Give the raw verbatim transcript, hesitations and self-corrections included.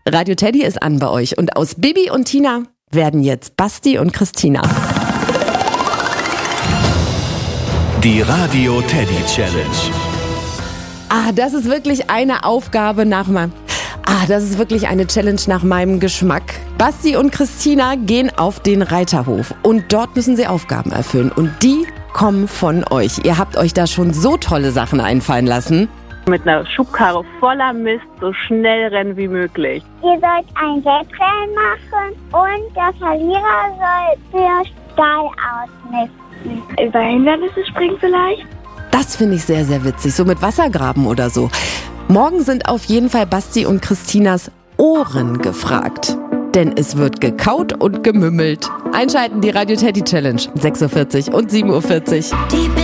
Radio Teddy ist an bei euch und aus Bibi und Tina werden jetzt Basti und Christina. Die Radio Teddy Challenge. Ah, das ist wirklich eine Aufgabe nach meinem... Ah, das ist wirklich eine Challenge nach meinem Geschmack. Basti und Christina gehen auf den Reiterhof und dort müssen sie Aufgaben erfüllen und die kommen von euch. Ihr habt euch da schon so tolle Sachen einfallen lassen. Mit einer Schubkarre voller Mist so schnell rennen wie möglich. Ihr sollt ein Wettrennen machen und der Verlierer soll für Stall ausmisten. Über Hindernisse springen vielleicht? Das finde ich sehr, sehr witzig. So mit Wassergraben oder so. Morgen sind auf jeden Fall Basti und Christinas Ohren gefragt. Denn es wird gekaut und gemümmelt. Einschalten die Radio Teddy Challenge. sechs Uhr vierzig und sieben Uhr vierzig. Die